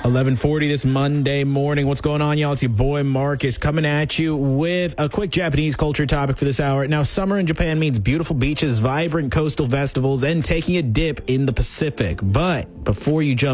11:40 this Monday morning. What's going on, y'all? It's your boy Marcus coming at you with a quick Japanese culture topic for this hour. Now, summer in Japan means beautiful beaches, vibrant coastal festivals, and taking a dip in the Pacific. But before you jump